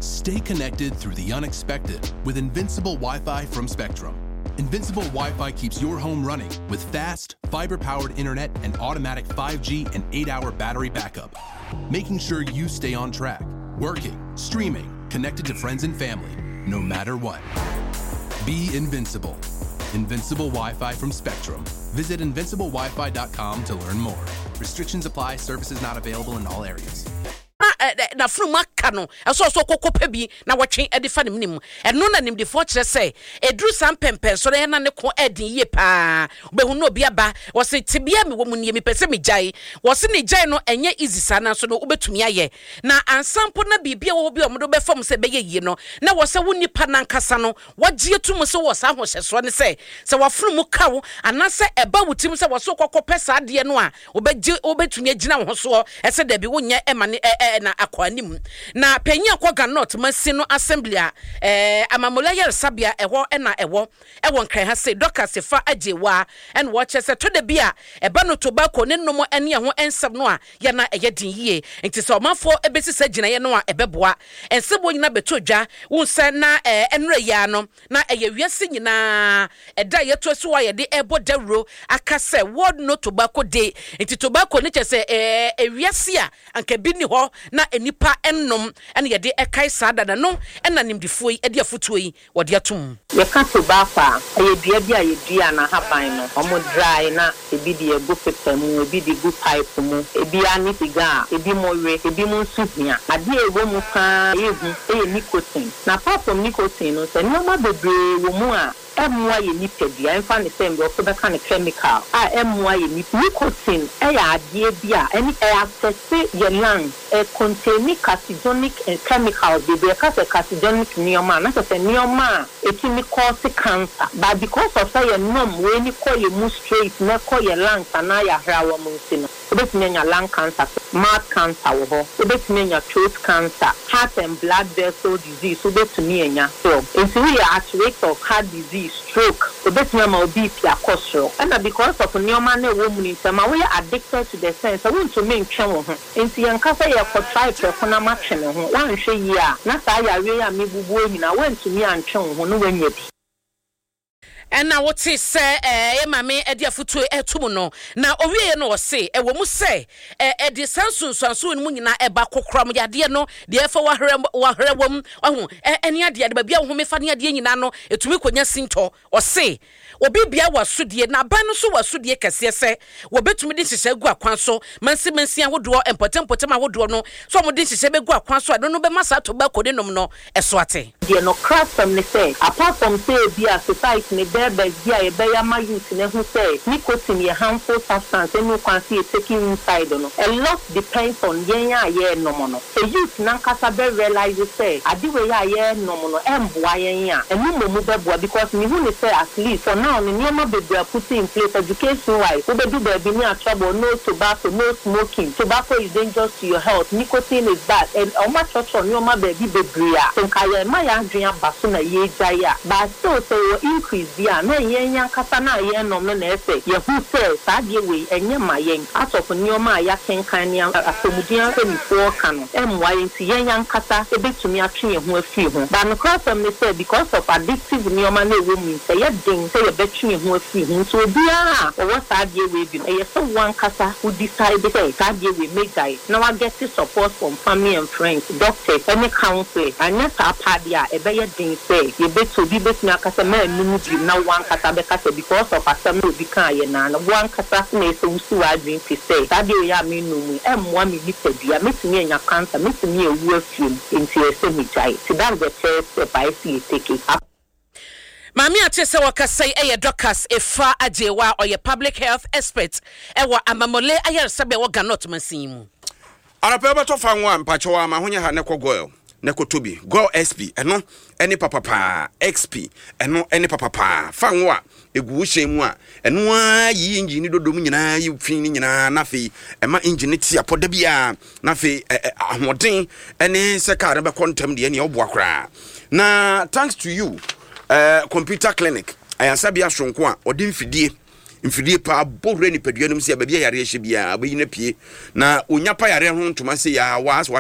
Stay connected through the unexpected with Invincible Wi-Fi from Spectrum. Invincible Wi-Fi keeps your home running with fast, fiber-powered internet and automatic 5G and 8-hour battery backup, making sure you stay on track, working, streaming, connected to friends and family, no matter what. Be invincible. Invincible Wi-Fi from Spectrum. Visit invinciblewifi.com to learn more. Restrictions apply. Services not available in all areas. Na fruma kano eso kokopa bi na watwen edifa ne mnim eno na nimdefo kire say edru sam pempen so na ne ko edin ye pa obehu no obi aba wo se tibia me wo mu ne mi pese me jai wo se ne jai no enye easy sana so no obetumi aye na ansampo na bibia wo bi omodo be fam se be ye no na wo se wo nipa nankasa no wagye tum se wo sa hohyeso ne se wafunu mu kawo anase eba wutim se wo so kokopa sa de no a obetumi agina wo so ese da bi wo nya emane na akwanim na penyi akwaga not masino assembly amamola yer sabia ewo na ewo nkran ha se doka sefa ajewa and watch se to de bia eba no tobacco ne nomo ene ho ensam no a ye na eye din yie nti so manfo ebesi sa gina ye no a ebeboa ensebo nyina betodwa wonse na enre ya no na eye wiase nyina eda ye to so ye de ebo dawro aka se world no tobacco day nti tobacco ne chese wiase a anka bi ni ho na enipa ennom ene ye de ekai sada da no ena nimdifo yi ede afutuo yi wode atum ye ka tobacco aye dua bia ye dua na haban no omo dry na ebi de ego pepa mu ebi de ego pipe mu ebi ani siga ebi mowe ebi mu nsuhia ade ewo mu ka ehu nicotine na apart from nicotine no se no ma bebre wo mu a emwa ye nipadua enfa ne sembe o be ka ne chemical emwa ye nicotine ya ade bia eni access ye lung contain carcinogenic chemicals be cause carcinogenic nioma na se nioma etimi cause cancer but because of say ye nom we ni call ye mu straight na call ye lung na ya hrawo mu nsino obetimi nya lung cancer mouth cancer wo ho obetimi nya throat cancer heart and blood vessel disease obetimi nya so if we are at risk of heart disease stroke obetimi ma obi pia kosro and because of nioma na wo mu ni nsema we are addicted to the sense I want to make twen wo ho enti yankasa ye ko try prefona ma twene ho wan hwe yi a na sa ya we ya mebubu nyina wantumi antwen ho no wanya bi ena wote se mame ede afutu etum no na owie no wo se wo mu se ede sansunsanso mu nyina eba kokrom yade no de efa wahre wom ahu eni ade ba bia wo mefa ne ade nyina no etumi konya sinto o se obi bia wasudie na ban no so wasudie kese se wo betumi de hihye gu akwan so mansi ahodo empotem ahodo no so mo de hihye be gu akwan so no be masa to ba kode nom no eso ate de no craft from ne say apart from say bia society ne be bia e be ya ma youth ne hu say nicotine ye harmful substance any kwan see taking inside no a lot depends on yenya ye nom no so youth nan kasa be realize say adiwe ya ye nom no emboa yenya enu momu be boa because me hu ne say at least for now the normal baby are putting in place education wise. We do baby near trouble, no tobacco, no smoking. Tobacco is dangerous to your health. Nicotine is bad. And how much on normal baby baby so kaya my andrea basuna ye jaya. But still say increase ya no yen kasana yen no me say. Ye who say sadie way and ye my yen out of normal ya ken kanya akomudia 24 kano. My yen kasa a bit to me a tree who a few. But no cross them they say because of addictive normal women say ye ding say between who see so bia or what idea we be so one kasa who decide say idea we make guy now I get support from family and friends doctors any counselor and yes apardia e be din say you bet to be bet na kasa man no be now one kasa be kasa because of asem no be kan ye na one kasa na so usu adwin fi say idea ya me no mu emwa me bitadua metumi anya cancer metumi ewu afiem enti ese mi jai so that the first step I see take it up. Mami atese wakasai eye doctors efa ajewa oye public health expert ewa amamole ayer sabe wo ganot mansimu arapeba to fanwa mpachowa ma honya ha neko goil neko tobi goil sp eno eni papa xp eno eni papa fanwa egu hyemu a eno ayi engine dodom nyina yi fin nyina na fe ema engine ti apoda bia na fe ahoden eni se ka be kontam de eni obo akra na thanks to you computer clinic ayansabia sonko a odi mfidie pa bohre ni paduanum se ba bia yare hye bia abayina pie na onyapa yare ho ntoma se ya was